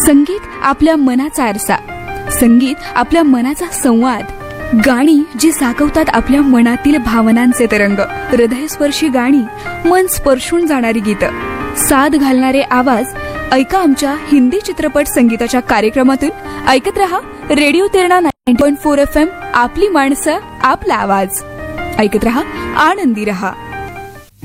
संगीत आपल्या मनाचा आरसा, संगीत आपल्या मनाचा संवाद, गाणी जी साकवतात आपल्या मनातील भावनांचे तरंग, हृदयस्पर्शी गाणी, मन स्पर्शून जाणारी गीतं, साद घालणारे आवाज. ऐका आमच्या हिंदी चित्रपट संगीताच्या कार्यक्रमातून. ऐकत रहा रेडिओ तिरणा 90.4 FM. आपली माणसं, आपला आवाज. ऐकत रहा, आनंदी रहा.